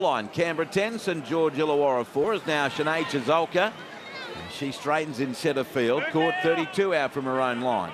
line. Canberra 10, St George Illawarra 4 is now Sinead Chizolka. She straightens in centre field. Caught 32 out from her own line.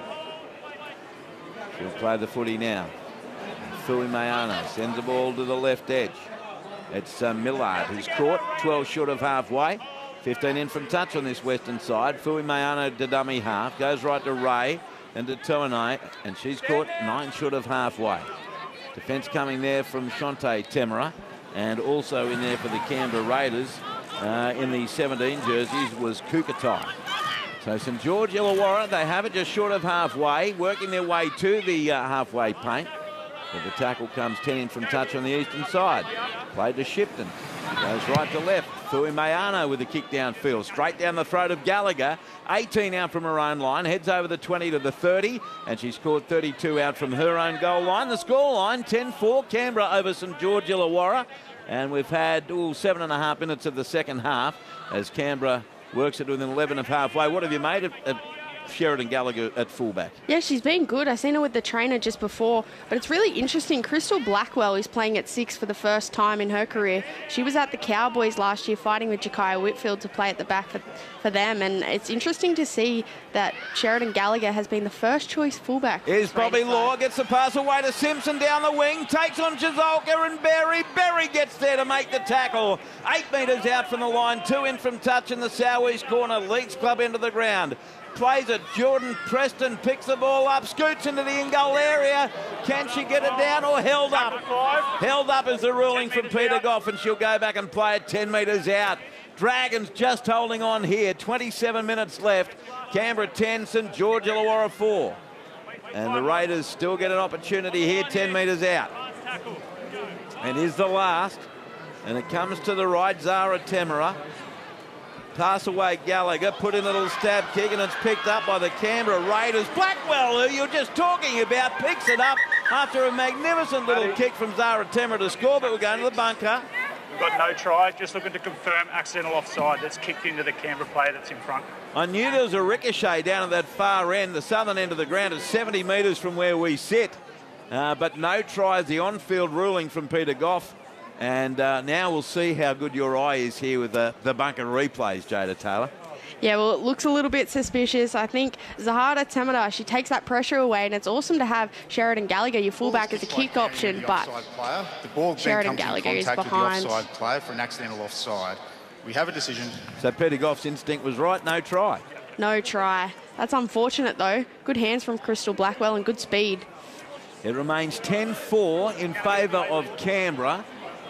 She'll play the footy now. Fui Mayana sends the ball to the left edge. It's Millard who's caught 12 short of halfway. 15 in from touch on this western side. Fui Mayana to dummy half. Goes right to Ray and to Tuanei, and she's caught 9 short of halfway. Defence coming there from Shante Temera, and also in there for the Canberra Raiders in the 17 jerseys was Kukatai. So St George Illawarra, they have it just short of halfway, working their way to the halfway paint. But the tackle comes 10 in from touch on the eastern side. Played to Shipton. Goes right to left. Fui Mayana with the kick downfield. Straight down the throat of Gallagher. 18 out from her own line. Heads over the 20 to the 30. And she scored 32 out from her own goal line. The scoreline, 10-4. Canberra over St George Illawarra. And we've had 7.5 minutes of the second half as Canberra works it within 11 of halfway. What have you made of Sheridan Gallagher at fullback? Yeah, she's been good. I seen her with the trainer just before, but it's really interesting. Crystal Blackwell is playing at 6 for the first time in her career. She was at the Cowboys last year fighting with Jakaya Whitfield to play at the back for them, and it's interesting to see that Sheridan Gallagher has been the first choice fullback. Here's Bobby Law, gets the pass away to Simpson down the wing, takes on Chizolka and Berry. Berry gets there to make the tackle. 8 metres out from the line, 2 in from touch in the southeast corner. Leeds Club into the ground. Plays it. Jordan Preston picks the ball up, scoots into the in-goal area. Can she get it down or held up? Held up is the ruling from Peter Goff, and she'll go back and play it 10 metres out. Dragons just holding on here. 27 minutes left. Canberra 10, St George Illawarra 4. And the Raiders still get an opportunity here, 10 metres out. And here's the last. And it comes to the right, Zara Temera. Pass away Gallagher, put in a little stab kick, and it's picked up by the Canberra Raiders. Blackwell, who you're just talking about, picks it up after a magnificent little kick from Zara Temera to score, but we're going to the bunker. We've got no try, just looking to confirm accidental offside that's kicked into the Canberra player that's in front. I knew there was a ricochet down at that far end, the southern end of the ground, at 70 metres from where we sit. But no try is the on-field ruling from Peter Goff. And now we'll see how good your eye is here with the bunker replays, Jada Taylor. Yeah, well, it looks a little bit suspicious. I think Zahara Temera, she takes that pressure away, and it's awesome to have Sheridan Gallagher, your fullback, as a kick option, but the ball Sheridan Gallagher is behind. The offside player for an accidental offside. We have a decision. So Peter Goff's instinct was right, no try. No try. That's unfortunate, though. Good hands from Crystal Blackwell and good speed. It remains 10-4 in favour of Canberra.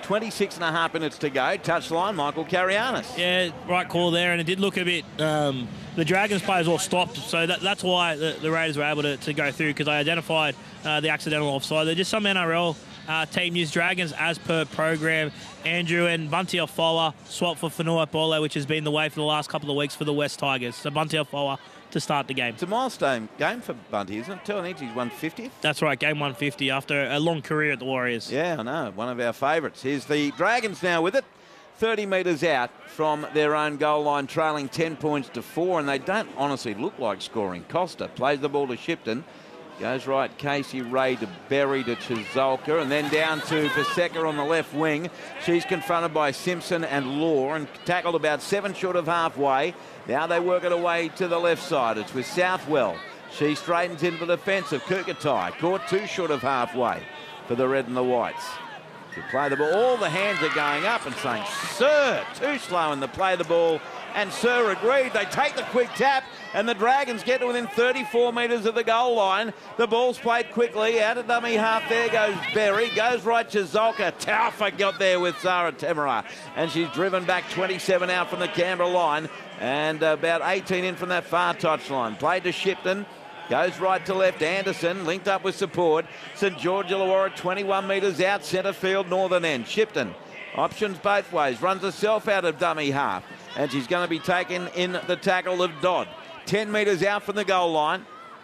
26.5 minutes to go. Touchline, Michael Carianis. Yeah, right call there, and it did look a bit... the Dragons players all stopped, so that's why the Raiders were able to go through, because they identified the accidental offside. They're just some NRL team use Dragons as per program. Andrew and Bunty Afoa swapped for Fanua Pole, which has been the way for the last couple of weeks for the West Tigers. So Bunty Afoa to start the game. It's a milestone game for Bunty, isn't it? Tuanei's 150th. That's right, game 150 after a long career at the Warriors. Yeah, I know, one of our favourites. Here's the Dragons now with it. 30 metres out from their own goal line, trailing 10 points to 4, and they don't honestly look like scoring. Costa plays the ball to Shipton. Goes right, Casey Ray to Berry to Chizolka, and then down to Paseka on the left wing. She's confronted by Simpson and Law and tackled about 7 short of halfway. Now they work it away to the left side. It's with Southwell. She straightens into the defence of Kukatai. Caught 2 short of halfway for the red and the whites. To play the ball, all the hands are going up and saying, "Sir, too slow," and to play the ball. And Sir agreed. They take the quick tap, and the Dragons get to within 34 metres of the goal line. The ball's played quickly. Out of dummy half, there goes Berry. Goes right to Zolka. Taufa got there with Zara Temera. And she's driven back 27 out from the Canberra line. And about 18 in from that far touchline. Played to Shipton. Goes right to left. Anderson linked up with support. St George Illawarra 21 metres out. Centre field, northern end. Shipton. Options both ways. Runs herself out of dummy half. And she's going to be taken in the tackle of Dodd. 10 metres out from the goal line.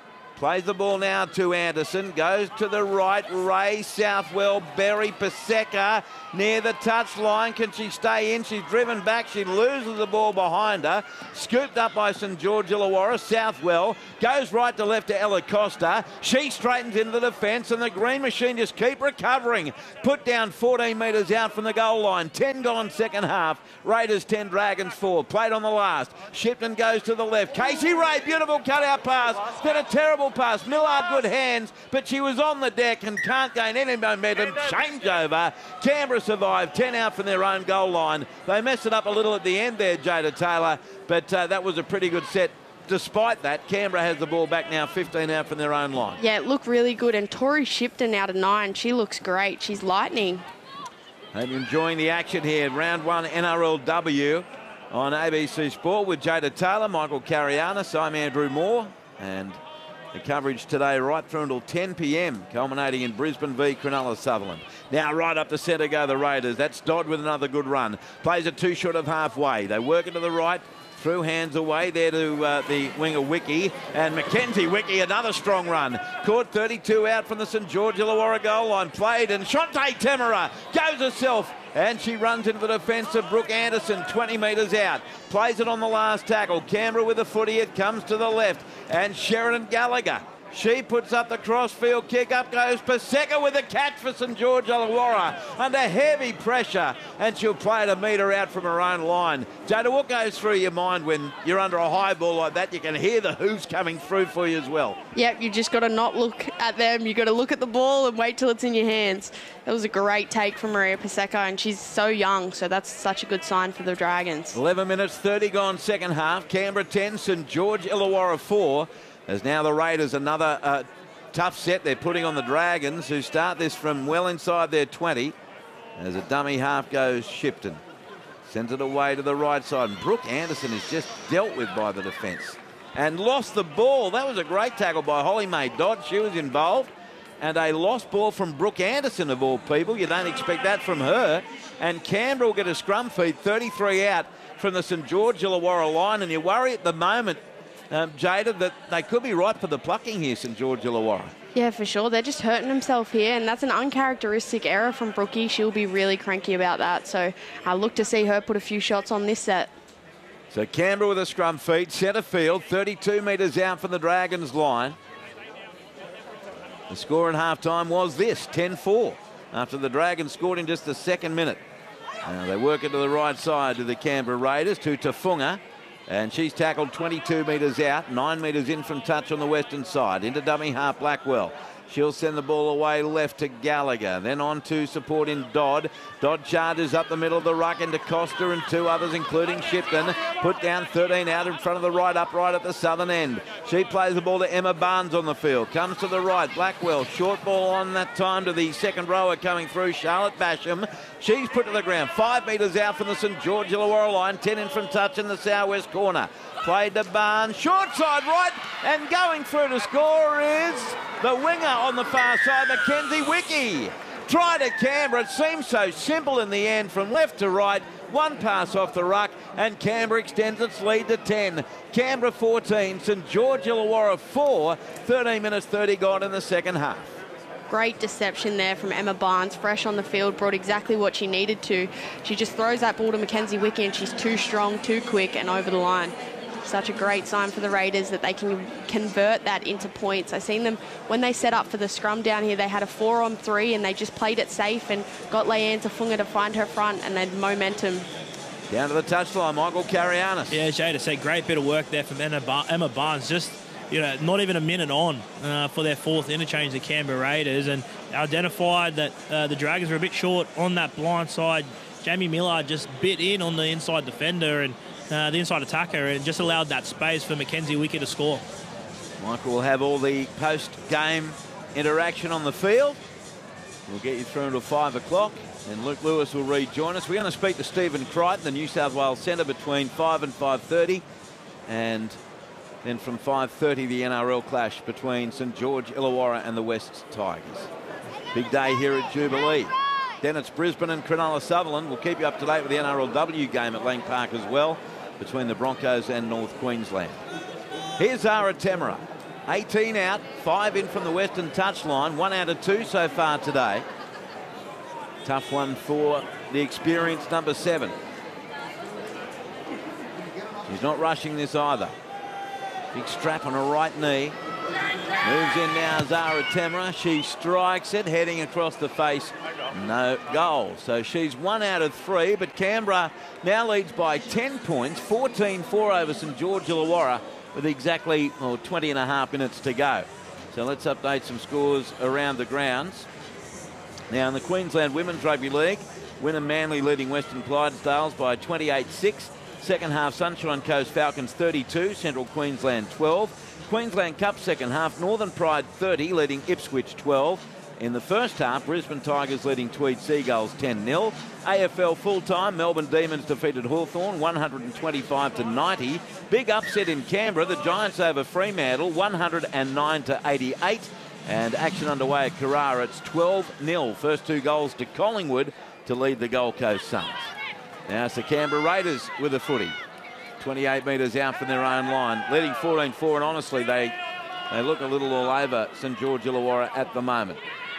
Plays the ball now to Anderson. Goes to the right. Ray, Southwell, Berry, Paseka near the touchline. Can she stay in? She's driven back. She loses the ball behind her. Scooped up by St George Illawarra. Southwell goes right to left to Ella Costa. She straightens into the defence, and the Green Machine just keep recovering. Put down 14 metres out from the goal line. 10 gone second half. Raiders 10, Dragons 4. Played on the last. Shipton goes to the left. Casey Ray, beautiful cutout pass. Then a terrible pass. Millard, good hands, but she was on the deck and can't gain any momentum. Changeover. Canberra survived. 10 out from their own goal line. They messed it up a little at the end there, Jada Taylor, but that was a pretty good set. Despite that, Canberra has the ball back now, 15 out from their own line. Yeah, it looked really good. And Tori Shipton out of 9. She looks great. She's lightning. And enjoying the action here. Round 1 NRLW on ABC Sport with Jada Taylor, Michael Carianis, I'm Andrew Moore. And the coverage today right through until 10 p.m, culminating in Brisbane v Cronulla Sutherland. Now right up the centre go the Raiders. That's Dodd with another good run. Plays it too short of halfway. They work it to the right. Through hands away there to the winger Wiki. And Mackenzie Wiki, another strong run. Caught 32 out from the St George Illawarra goal line. Played, and Shante Temera goes herself. And she runs into the defence of Brooke Anderson, 20 metres out. Plays it on the last tackle. Canberra with the footy. It comes to the left. And Sheridan Gallagher. She puts up the crossfield kick. Up goes Paseka with a catch for St George Illawarra under heavy pressure, and she'll play it a metre out from her own line. Jada, what goes through your mind when you're under a high ball like that? You can hear the hooves coming through for you as well. Yep, you just got to not look at them. You got to look at the ball and wait till it's in your hands. That was a great take from Maria Paseka, and she's so young, so that's such a good sign for the Dragons. 11 minutes 30 gone second half. Canberra 10, St George Illawarra 4. As now the Raiders another tough set they're putting on the Dragons, who start this from well inside their 20. As a dummy half goes Shipton. Sends it away to the right side. And Brooke Anderson is just dealt with by the defence. And lost the ball. That was a great tackle by Holly Mae Dodd. She was involved. And a lost ball from Brooke Anderson, of all people. You don't expect that from her. And Canberra will get a scrum feed, 33 out from the St George Illawarra line. And you worry at the moment, Jada, that they could be ripe for the plucking here, St George Illawarra. Yeah, for sure. They're just hurting themselves here, and that's an uncharacteristic error from Brookie. She'll be really cranky about that. So I look to see her put a few shots on this set. So Canberra with a scrum feed, centre field, 32 metres out from the Dragons line. The score at half-time was this, 10-4, after the Dragons scored in just the second minute. They work it to the right side to the Canberra Raiders, to Tafunga. And she's tackled 22 metres out, 9 metres in from touch on the western side. Into dummy half Blackwell. She'll send the ball away left to Gallagher. Then on to support in Dodd. Dodd charges up the middle of the ruck into Costa and two others, including Shipton. Put down 13 out in front of the right upright at the southern end. She plays the ball to Emma Barnes on the field. Comes to the right. Blackwell, short ball on that time to the second rower coming through, Charlotte Basham. She's put to the ground. 5 metres out from the St George Illawarra line. 10 in from touch in the southwest corner. Played to Barnes, short side right, and going through to score is the winger on the far side, Mackenzie Wiki. Try to Canberra, it seems so simple in the end from left to right. One pass off the ruck, and Canberra extends its lead to 10. Canberra 14, St George Illawarra 4, 13 minutes 30 gone in the second half. Great deception there from Emma Barnes, fresh on the field, brought exactly what she needed to. She just throws that ball to Mackenzie Wiki, and she's too strong, too quick, and over the line. Such a great sign for the Raiders that they can convert that into points. I've seen them, when they set up for the scrum down here, they had a 4-on-3 and they just played it safe and got Leanne Tafunga to find her front, and they had momentum. Down to the touchline, Michael Carianis. Yeah, Jada said great bit of work there from Emma Barnes. Just, not even a minute on for their fourth interchange, the Canberra Raiders, and identified that the Dragons were a bit short on that blind side. Jamie Millard just bit in on the inside defender and the inside attacker, and just allowed that space for Mackenzie Wiki to score. Michael will have all the post-game interaction on the field. We'll get you through until 5 o'clock, and Luke Lewis will rejoin us. We're going to speak to Stephen Crichton, the New South Wales centre, between 5 and 5:30, and then from 5:30 the NRL clash between St George Illawarra and the West Tigers. Big day here at Jubilee. Then it's Brisbane and Cronulla Sutherland. We'll keep you up to date with the NRLW game at Lang Park as well, between the Broncos and North Queensland. Here's Zara Temera. 18 out, 5 in from the Western touchline, 1 out of 2 so far today. Tough one for the experienced number 7. She's not rushing this either. Big strap on her right knee. Moves in now, Zara Temera. She strikes it, heading across the face. No goal. So she's 1 out of 3, but Canberra now leads by 10 points, 14-4 over St George Illawarra with exactly 20 and a half minutes to go. So let's update some scores around the grounds. Now in the Queensland Women's Rugby League, Wynnum Manly leading Western Clydesdales by 28-6. Second half, Sunshine Coast Falcons 32, Central Queensland 12. Queensland Cup second half, Northern Pride 30, leading Ipswich 12. In the first half, Brisbane Tigers leading Tweed Seagulls 10-0. AFL full-time, Melbourne Demons defeated Hawthorn 125-90. Big upset in Canberra, the Giants over Fremantle 109-88. And action underway at Carrara, it's 12-0. First 2 goals to Collingwood to lead the Gold Coast Suns. Now it's the Canberra Raiders with a footy. 28 metres out from their own line, leading 14-4, and honestly, they look a little all over St George Illawarra at the moment.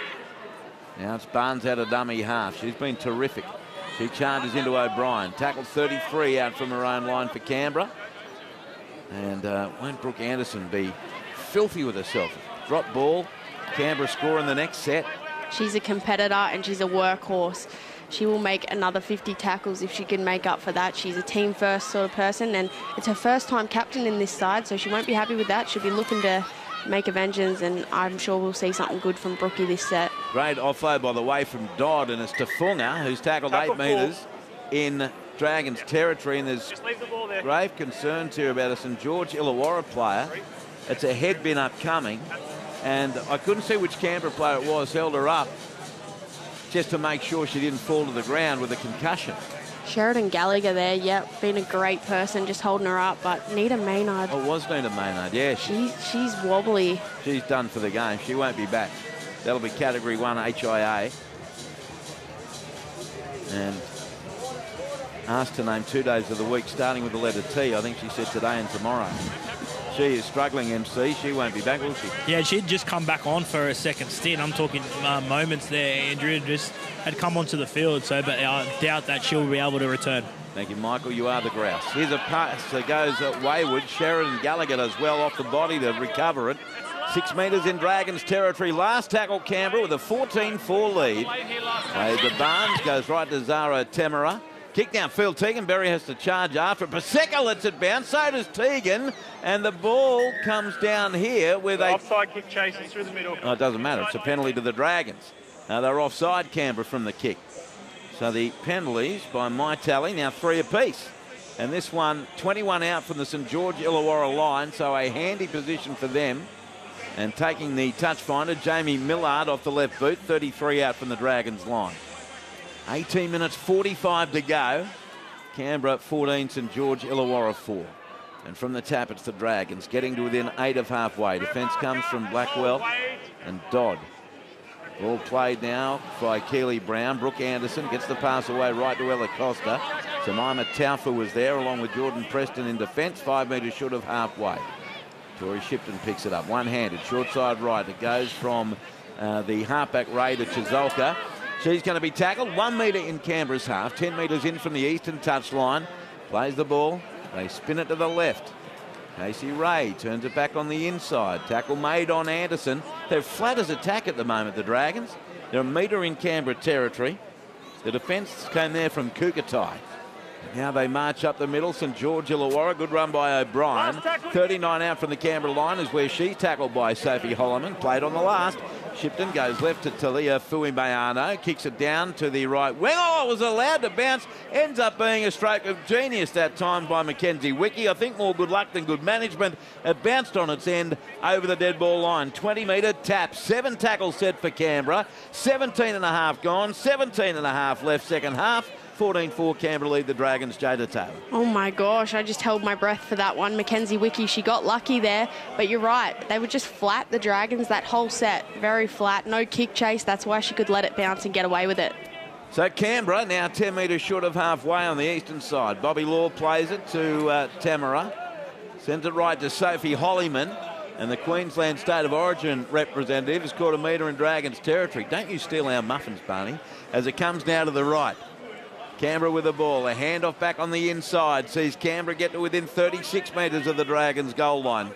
Now it's Barnes out of dummy half. She's been terrific. She charges into O'Brien. Tackles 33 out from her own line for Canberra. And won't Brooke Anderson be filthy with herself? Drop ball. Canberra score in the next set. She's a competitor and she's a workhorse. She will make another 50 tackles if she can make up for that. She's a team-first sort of person, and it's her first time captain in this side, so she won't be happy with that. She'll be looking to make a vengeance, and I'm sure we'll see something good from Brookie this set. Great offload, by the way, from Dodd, and it's Tafunga, who's tackled 8 metres in Dragons territory, and there's grave concerns here about a St George Illawarra player. It's a head bin upcoming, and I couldn't see which Canberra player it was, held her up just to make sure she didn't fall to the ground with a concussion. Sheridan Gallagher there, yep, been a great person, just holding her up. But Nita Maynard. Oh, it was Nita Maynard, yeah. She's wobbly. She's done for the game. She won't be back. That'll be Category 1 HIA. And asked to name 2 days of the week, starting with the letter T. I think she said today and tomorrow. She is struggling, MC. She won't be back, will she? Yeah, she'd just come back on for a second stint. I'm talking moments there. Andrew just had come onto the field, so but I doubt that she'll be able to return. Thank you, Michael. You are the grouse. Here's a pass that goes wayward. Sheridan Gallagher does well off the body to recover it. 6 metres in Dragons territory. Last tackle Canberra with a 14-4 lead. Played to Barnes, goes right to Zara Temera. Kick downfield, Tegan-Berry has to charge after it. Paseka lets it bounce, so does Tegan. And the ball comes down here with a... Offside kick chases through the middle. Oh, it doesn't matter. It's a penalty to the Dragons. They're offside, Canberra, from the kick. So the penalties, by my tally, now 3 apiece. And this one, 21 out from the St George Illawarra line, so a handy position for them. And taking the touch finder, Jamie Millard off the left boot, 33 out from the Dragons line. 18 minutes 45 to go. Canberra 14, St George Illawarra 4. And from the tap, it's the Dragons getting to within 8 of halfway. Defence comes from Blackwell and Dodd. Ball played now by Keely Brown. Brooke Anderson gets the pass away right to Ella Costa. Jemima Taufa was there along with Jordan Preston in defence, 5 metres short of halfway. Tori Shipton picks it up, one-handed, short side right. It goes from the halfback Ray to Chizolka. She's going to be tackled 1 metre in Canberra's half, 10 metres in from the eastern touchline. Plays the ball. They spin it to the left. Casey Ray turns it back on the inside. Tackle made on Anderson. They're flat as attack at the moment, the Dragons. They're a metre in Canberra territory. The defence came there from Kukatai. Now they march up the middle. St George Illawarra, good run by O'Brien. 39 out from the Canberra line is where she's tackled by Sophie Holloman. Played on the last. Shipton goes left to Talia Fuimayano. Kicks it down to the right wing. Oh, it was allowed to bounce. Ends up being a stroke of genius that time by Mackenzie Wickie. I think more good luck than good management. It bounced on its end over the dead ball line. 20-metre tap. 7 tackles set for Canberra. 17 and a half gone. 17 and a half left second half. 14-4 Canberra lead the Dragons. Jada Taylor. Oh my gosh, I just held my breath for that one. Mackenzie Wickie, she got lucky there, but you're right. They were just flat, the Dragons, that whole set. Very flat, no kick chase. That's why she could let it bounce and get away with it. So Canberra now 10 metres short of halfway on the eastern side. Bobby Law plays it to Tamara. Sends it right to Sophie Hollyman. And the Queensland State of Origin representative has caught a metre in Dragons territory. Don't you steal our muffins, Barney. As it comes now to the right. Canberra with the ball. A handoff back on the inside. Sees Canberra get to within 36 metres of the Dragons goal line.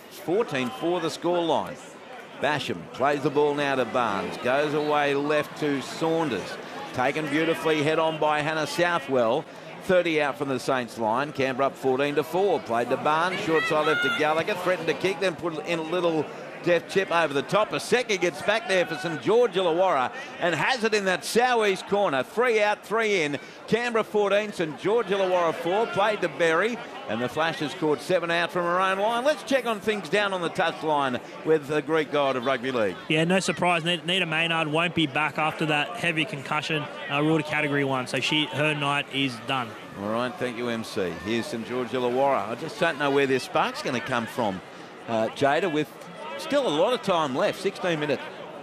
14-4 the score line. Basham plays the ball now to Barnes. Goes away left to Saunders. Taken beautifully head on by Hannah Southwell. 30 out from the Saints line. Canberra up 14-4. Played to Barnes. Short side left to Gallagher. Threatened to kick. Then put in a little deft chip over the top. A second gets back there for St George Illawarra and has it in that southeast corner. 3 out, 3 in. Canberra 14, St George Illawarra 4. Played to Berry. And the Flashes scored 7 out from her own line. Let's check on things down on the touchline with the Greek god of rugby league. Yeah, no surprise. Nita Maynard won't be back after that heavy concussion, ruled a Category 1. So her night is done. All right, thank you, MC. Here's St George Illawarra. I just don't know where their spark's going to come from, Jada, with still a lot of time left, 16-minute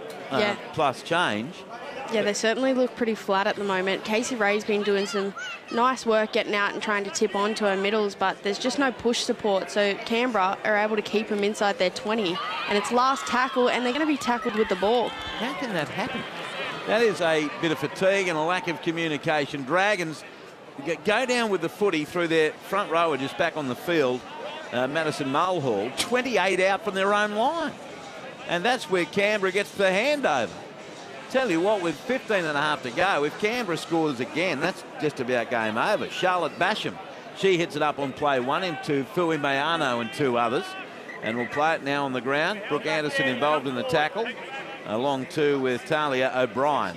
plus change. Yeah, they certainly look pretty flat at the moment. Casey Ray's been doing some nice work getting out and trying to tip onto her middles, but there's just no push support. So Canberra are able to keep them inside their 20. And it's last tackle, and they're going to be tackled with the ball. How can that happen? That is a bit of fatigue and a lack of communication. Dragons go down with the footy through their front rower just back on the field. Madison Mulhall, 28 out from their own line. And that's where Canberra gets the handover. Tell you what, with 15 and a half to go, if Canberra scores again, that's just about game over. Charlotte Basham, she hits it up on play 1 into Fui Mayano and 2 others. And we'll play it now on the ground. Brooke Anderson involved in the tackle, along too with Talia O'Brien.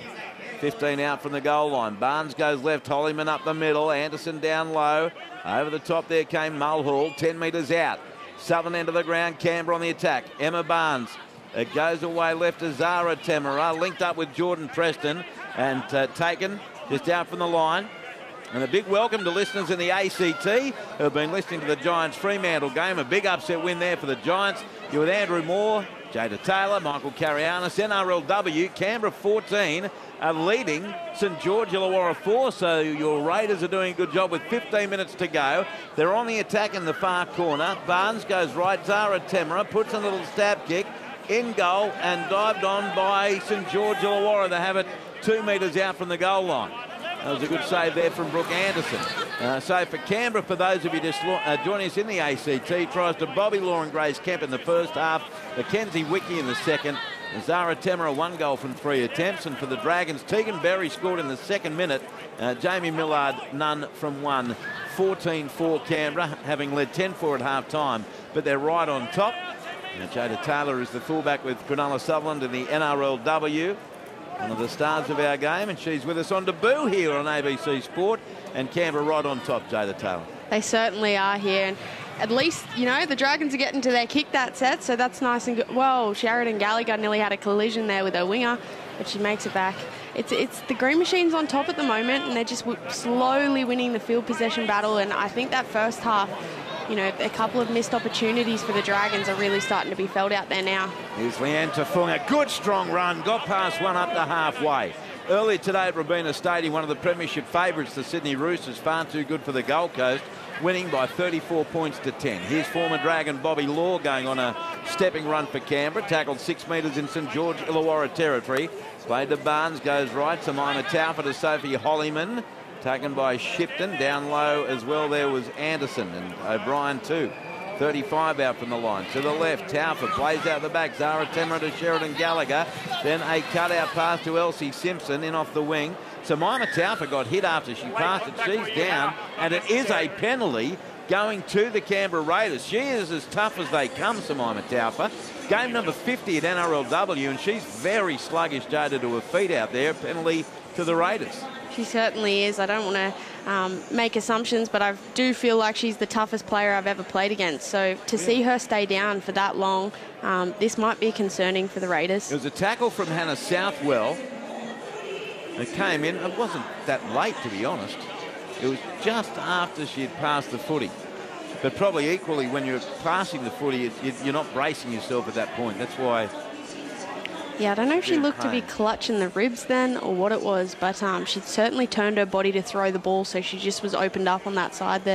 15 out from the goal line. Barnes goes left, Hollyman up the middle, Anderson down low. Over the top there came Mulhall, 10 metres out. Southern end of the ground, Canberra on the attack. Emma Barnes. It goes away left to Zara Temera, linked up with Jordan Preston and taken just out from the line. And a big welcome to listeners in the ACT who have been listening to the Giants Fremantle game. A big upset win there for the Giants. You're with Andrew Moore, Jada Taylor, Michael Carianis, NRLW, Canberra 14 are leading St George Illawarra 4. So your Raiders are doing a good job with 15 minutes to go. They're on the attack in the far corner. Barnes goes right, Zara Temera puts a little stab kick. In goal and dived on by St George Illawarra. They have it 2 metres out from the goal line. That was a good save there from Brooke Anderson. So for Canberra, for those of you just joining us in the ACT, tries to Bobby Lauren Grace Kemp in the first half, Mackenzie Wickie in the second, Zara Temera 1 goal from 3 attempts, and for the Dragons, Tegan Berry scored in the second minute, Jamie Millard none from 1. 14-4 Canberra, having led 10-4 at half time, but they're right on top. Now, Jada Taylor is the fullback with Cronulla Sutherland in the NRLW, one of the stars of our game, and she's with us on debut here on ABC Sport, and Canberra right on top, Jada Taylor. They certainly are here, and at least, you know, the Dragons are getting to their kick that set, so that's nice and good. Well, Sheridan Gallagher nearly had a collision there with her winger, but she makes it back. It's the Green Machines on top at the moment, and they're just slowly winning the field possession battle, and I think that first half, you know, a couple of missed opportunities for the Dragons are really starting to be felt out there now. Here's Leanne Tafunga. Good strong run. Got past one up to halfway. Earlier today at Robina Stadium, one of the premiership favourites, the Sydney Roosters, far too good for the Gold Coast, winning by 34 points to 10. Here's former Dragon Bobby Law going on a stepping run for Canberra. Tackled 6 metres in St George Illawarra territory. Played to Barnes, goes right. Samina Taufa to Sophie Hollyman. Taken by Shipton. Down low as well there was Anderson and O'Brien too. 35 out from the line. To the left, Taufa plays out the back. Zara Temera to Sheridan Gallagher. Then a cutout pass to Elsie Simpson in off the wing. Samina Taufa got hit after she passed it. She's down, and it is a penalty going to the Canberra Raiders. She is as tough as they come, Samina Taufa. Game number 50 at NRLW, and she's very sluggish, Jada, to her feet out there. Penalty to the Raiders. She certainly is. I don't want to make assumptions, but I do feel like she's the toughest player I've ever played against. So to see her stay down for that long, this might be concerning for the Raiders. It was a tackle from Hannah Southwell. It came in. It wasn't that late, to be honest. It was just after she had passed the footy. But probably equally, when you're passing the footy, you're not bracing yourself at that point. That's why... Yeah, I don't know if she looked to be clutching the ribs then or what it was, but she certainly turned her body to throw the ball, so she just was opened up on that side there.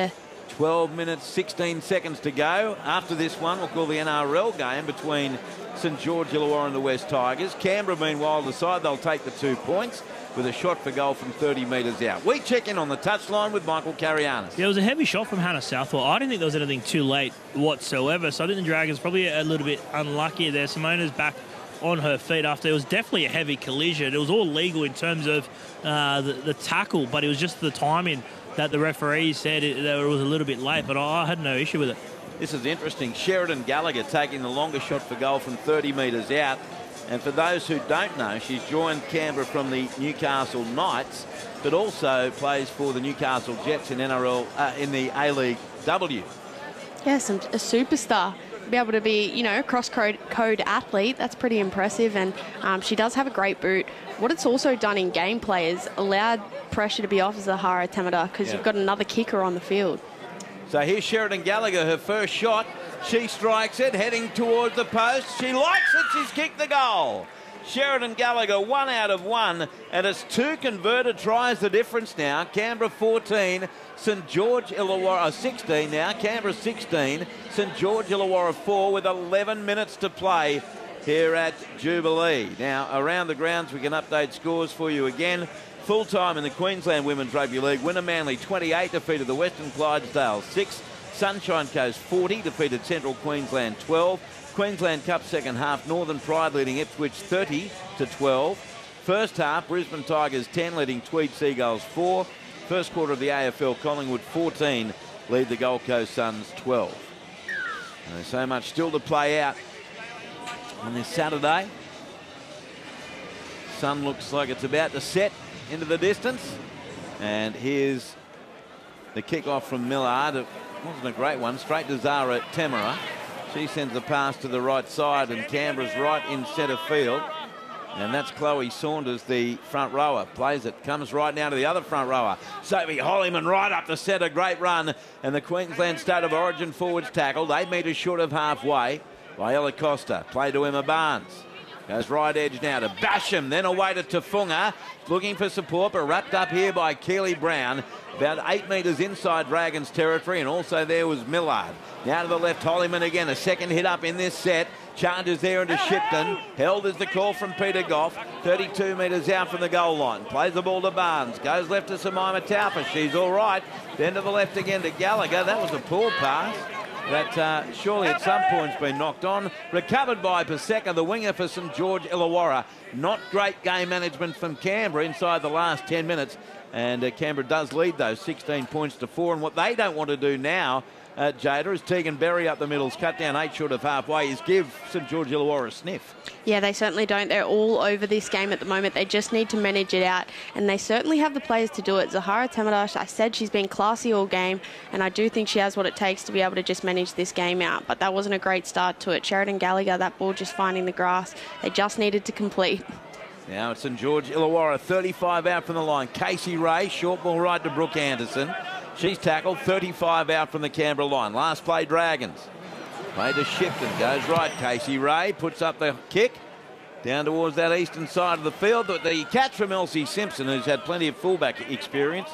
12 minutes, 16 seconds to go. After this one, we'll call the NRL game between St George Illawarra and the West Tigers. Canberra, meanwhile, decide they'll take the 2 points with a shot for goal from 30 metres out. We check in on the touchline with Michael Carianis. Yeah, it was a heavy shot from Hannah Southwell. I didn't think there was anything too late whatsoever, so I think the Dragons probably a little bit unlucky there. Simona's back on her feet after it was definitely a heavy collision. It was all legal in terms of the tackle, but it was just the timing that the referee said that it was a little bit late, but I had no issue with it. This is interesting. Sheridan Gallagher taking the longer shot for goal from 30 metres out. And for those who don't know, she's joined Canberra from the Newcastle Knights, but also plays for the Newcastle Jets in NRL in the A-League W. Yes, a superstar. Be able to be, you know, a cross-code athlete, that's pretty impressive. And she does have a great boot. What it's also done in gameplay is allowed pressure to be off Zahara Temada because you've got another kicker on the field. So here's Sheridan Gallagher, her first shot. She strikes it, heading towards the post. She likes it, she's kicked the goal. Sheridan Gallagher, 1 out of 1, and it's 2 converted tries the difference now. Canberra 14, St George Illawarra 16 now. Canberra 16, St George Illawarra 4 with 11 minutes to play here at Jubilee. Now, around the grounds, we can update scores for you again. Full time in the Queensland Women's Rugby League. Winner Manly 28 defeated the Western Clydesdale 6. Sunshine Coast 40 defeated Central Queensland 12. Queensland Cup second half, Northern Pride leading Ipswich 30-12. First half, Brisbane Tigers 10 leading Tweed Seagulls 4. First quarter of the AFL, Collingwood 14 lead the Gold Coast Suns 12. And there's so much still to play out on this Saturday. Sun looks like it's about to set into the distance. And here's the kick-off from Millard. It wasn't a great one. Straight to Zara Temera. She sends the pass to the right side, and Canberra's right in centre field. And that's Chloe Saunders, the front rower. Plays it, comes right now to the other front rower. Sophie Hollyman right up the centre, great run. And the Queensland State of Origin forwards tackled, 8 metres short of halfway by Ella Costa. Play to Emma Barnes. Goes right edge now to Basham, then away to Tafunga. Looking for support, but wrapped up here by Keely Brown. About 8 metres inside Dragons territory, and also there was Millard. Now to the left, Hollyman again, a second hit up in this set. Charges there into Shipton. Held is the call from Peter Goff. 32 metres out from the goal line. Plays the ball to Barnes. Goes left to Samaima Taufa. She's all right. Then to the left again to Gallagher. That was a poor pass. That surely at some point's been knocked on. Recovered by Paseka, the winger for St George Illawarra. Not great game management from Canberra inside the last 10 minutes. And Canberra does lead those 16 points to 4. And what they don't want to do now, Jada, is Tegan Berry up the middle's cut down 8 short of halfway, is give St George Illawarra a sniff. Yeah, they certainly don't. They're all over this game at the moment. They just need to manage it out, and they certainly have the players to do it. Zahara Temada, I said she's been classy all game, and I do think she has what it takes to be able to just manage this game out, but that wasn't a great start to it. Sheridan Gallagher, that ball just finding the grass. They just needed to complete. Now it's St George Illawarra, 35 out from the line. Casey Ray, short ball right to Brooke Anderson. She's tackled, 35 out from the Canberra line. Last play, Dragons. Play to Shipton, goes right. Casey Ray puts up the kick down towards that eastern side of the field. The catch from Elsie Simpson, who's had plenty of fullback experience.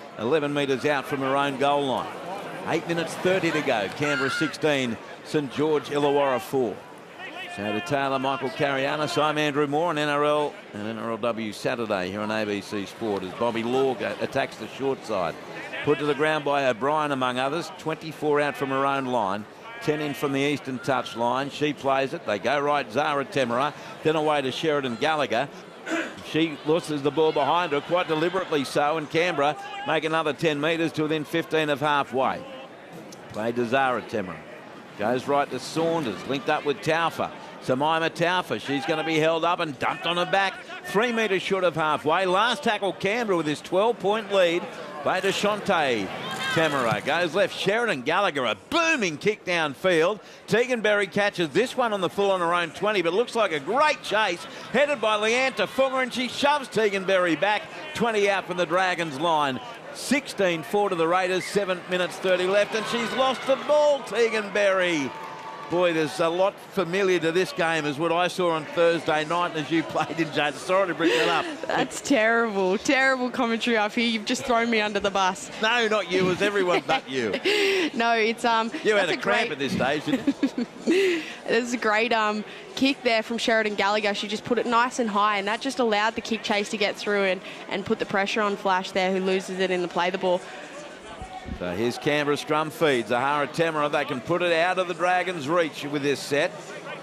11 metres out from her own goal line. 8 minutes 30 to go. Canberra 16, St George Illawarra 4. So to Taylor, Michael Carianis, I'm Andrew Moore on NRL and NRLW Saturday here on ABC Sport as Bobby Law attacks the short side. Put to the ground by O'Brien, among others. 24 out from her own line. 10 in from the eastern touch line. She plays it. They go right, Zara Temera. Then away to Sheridan Gallagher. She loses the ball behind her, quite deliberately so, and Canberra make another 10 metres to within 15 of halfway. Played to Zara Temera. Goes right to Saunders, linked up with Taufa. Samaima Taufa, she's going to be held up and dumped on her back. 3 metres short of halfway. Last tackle Canberra with his 12-point lead. Play to Shante Temera. Goes left, Sheridan Gallagher, a booming kick downfield. Tegan Berry catches this one on the full on her own 20, but looks like a great chase. Headed by Leanne Tafunga, and she shoves Tegan Berry back. 20 out from the Dragons line. 16-4 to the Raiders, 7 minutes 30 left, and she's lost the ball, Tegan Berry. Boy, there's a lot familiar to this game as what I saw on Thursday night as you played in Jade. Sorry to bring that up. That's terrible. Terrible commentary up here. You've just thrown me under the bus. No, not you. It was everyone but you. No, it's... You had a cramp at this stage, didn't you? There's a great kick there from Sheridan Gallagher. She just put it nice and high, and that just allowed the kick chase to get through and put the pressure on Flash there, who loses it in the play the ball. So here's Canberra scrum feed. Zahara Temera, they can put it out of the Dragons' reach with this set.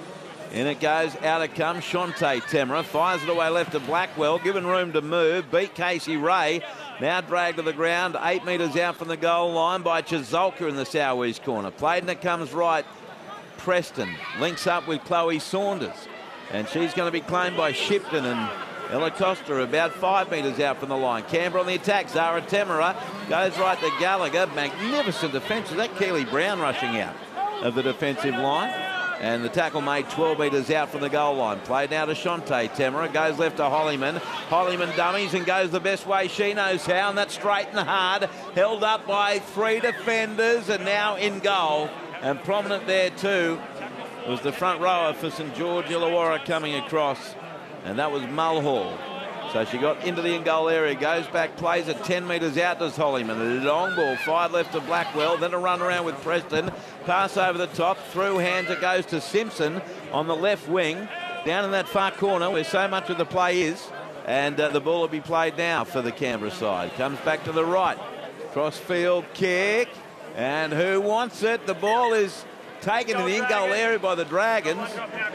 In it goes, out it comes Shante Temera. Fires it away left to Blackwell, given room to move. Beat Casey Ray. Now dragged to the ground, 8 metres out from the goal line by Chizolka in the southeast corner. Played and it comes right. Preston links up with Chloe Saunders. And she's going to be claimed by Shipton, and Ella Costa about 5 metres out from the line. Canberra on the attack. Zahara Temera goes right to Gallagher. Magnificent defence. That Keely Brown rushing out of the defensive line. And the tackle made 12 metres out from the goal line. Played now to Shante Temera. Goes left to Hollyman. Hollyman dummies and goes the best way she knows how. And that's straight and hard. Held up by 3 defenders and now in goal. And prominent there too was the front rower for St George Illawarra coming across. And that was Mulhall. So she got into the in-goal area, goes back, plays it 10 metres out to Hollyman. Long ball, 5 left to Blackwell, then a run around with Preston. Pass over the top, through hands it goes to Simpson on the left wing, down in that far corner where so much of the play is. And the ball will be played now for the Canberra side. Comes back to the right. Cross-field kick. And who wants it? The ball is taken in the in-goal area by the Dragons.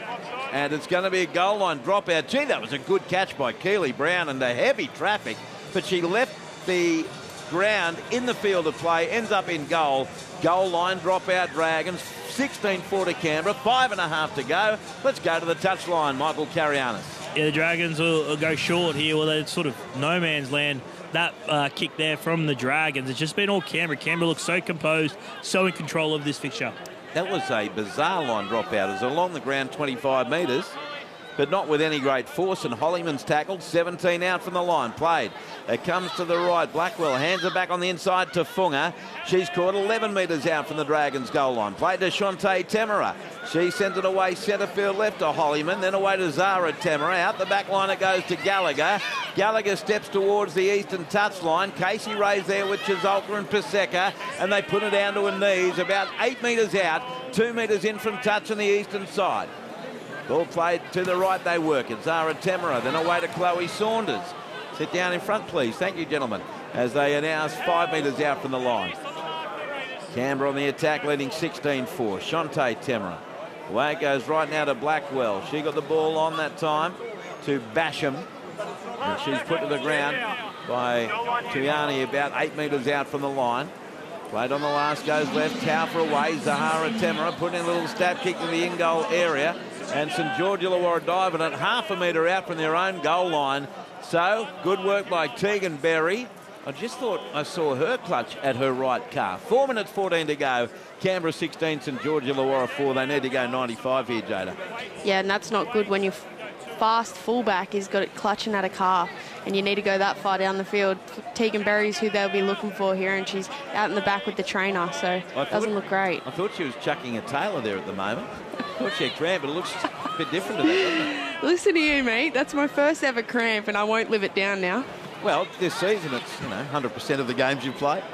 And it's going to be a goal line dropout. Gee, that was a good catch by Keely Brown under heavy traffic. But she left the ground in the field of play, ends up in goal. Goal line dropout Dragons. 16-4 to Canberra, 5.5 to go. Let's go to the touchline, Michael Carianis. Yeah, the Dragons will go short here. Well, they're sort of no man's land. That kick there from the Dragons. It's just been all Canberra. Canberra looks so composed, so in control of this fixture. That was a bizarre line dropout. It was along the ground 25 metres, but not with any great force. And Hollyman's tackled, 17 out from the line. Played. It comes to the right. Blackwell hands it back on the inside to Funga. She's caught 11 metres out from the Dragons' goal line. Played to Shante Temera. She sends it away centre field left to Hollyman, then away to Zahara Temera. Out the back line it goes to Gallagher. Gallagher steps towards the eastern touchline. Casey Ray's there with Chizolka and Paseka, and they put it down to her knees, about 8 metres out, 2 metres in from touch on the eastern side. Ball played to the right, they work it. Zahara Temera, then away to Chloe Saunders. Sit down in front, please. Thank you, gentlemen. As they are now 5 metres out from the line. Canberra on the attack, leading 16-4. Shante Temera. Away it goes right now to Blackwell. She got the ball on that time to Basham. And she's put to the ground by Tuyani about 8 metres out from the line. Played on the last, goes left, Taufer away. Zahara Temera putting in a little stab kick to the in-goal area. And St George Illawarra diving at half a metre out from their own goal line. So, good work by Tegan Berry. I just thought I saw her clutch at her right calf. 4 minutes 14 to go. Canberra 16, St George Illawarra 4. They need to go 95 here, Jada. Yeah, and that's not good when your fast fullback has got it clutching at a calf and you need to go that far down the field. Tegan Berry's who they'll be looking for here, and she's out in the back with the trainer, so it doesn't look great. I thought she was chucking a Taylor there at the moment. I thought she had cramp, but it looks a bit different to that, doesn't it? Listen to you, mate. That's my first ever cramp, and I won't live it down now. Well, this season it's 100% of the games you've played.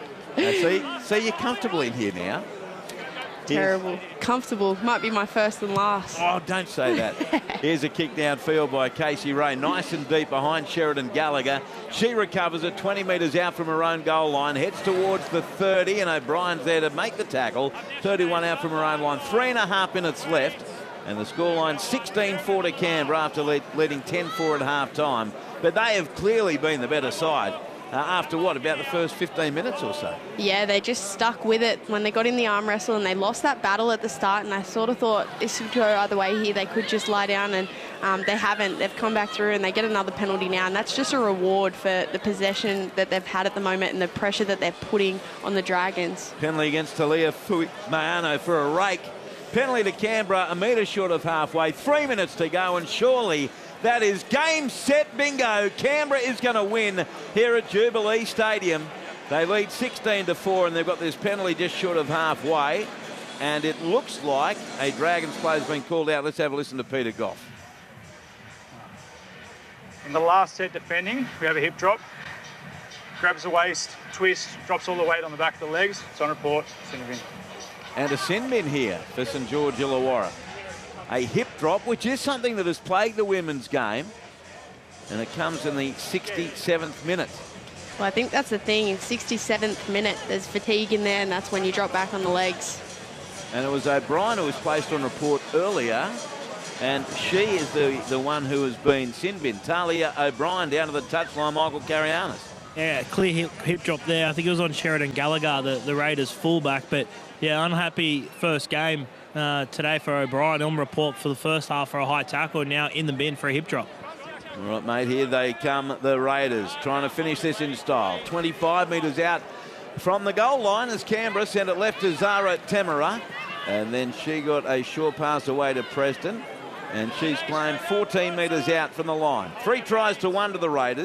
See, you're comfortable in here now. Terrible. Comfortable. Might be my first and last. Oh, don't say that. Here's a kick downfield by Casey Ray. Nice and deep behind Sheridan Gallagher. She recovers it 20 metres out from her own goal line. Heads towards the 30, and O'Brien's there to make the tackle. 31 out from her own line. 3.5 minutes left. And the scoreline 16-4 to Canberra after leading 10-4 at half-time. But they have clearly been the better side. After what, about the first 15 minutes or so? Yeah, they just stuck with it when they got in the arm wrestle, and they lost that battle at the start, and I sort of thought this would go either way here. They could just lie down, and they haven't. They've come back through, and they get another penalty now, and that's just a reward for the possession that they've had at the moment and the pressure that they're putting on the Dragons. Penalty against Talia Mayano for a rake. Penalty to Canberra, a metre short of halfway. 3 minutes to go, and surely that is game, set, bingo. Canberra is going to win here at Jubilee Stadium. They lead 16-4, and they've got this penalty just short of halfway. and it looks like a Dragons player's been called out. Let's have a listen to Peter Goff. In the last set defending, we have a hip drop. Grabs the waist, twist, drops all the weight on the back of the legs. It's on report. Sin bin. And a sin bin here for St George Illawarra. A hip drop, which is something that has plagued the women's game. And it comes in the 67th minute. Well, I think that's the thing. In 67th minute, there's fatigue in there, and that's when you drop back on the legs. And it was O'Brien who was placed on report earlier. And she is the one who has been sin bin. Talia O'Brien down to the touchline, Michael Carianis. Yeah, clear hip drop there. I think it was on Sheridan Gallagher, the Raiders fullback. But, yeah, unhappy first game today for O'Brien. On report for the first half for a high tackle, now in the bin for a hip drop. All right, mate, here they come, the Raiders, trying to finish this in style. 25 metres out from the goal line as Canberra sent it left to Zara Temera. And then she got a short pass away to Preston. And she's playing 14 metres out from the line. 3 tries to 1 to the Raiders.